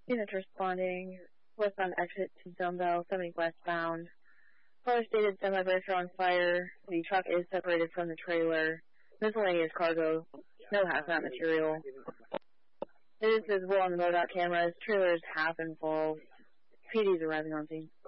Units responding. Westbound exit to Dumbbell, 70 westbound. Caller stated semi-burster on fire. The truck is separated from the trailer. Miscellaneous cargo. No hazmat material. It is visible on the MoDOT cameras. Trailer is half involved. PD's arriving on scene.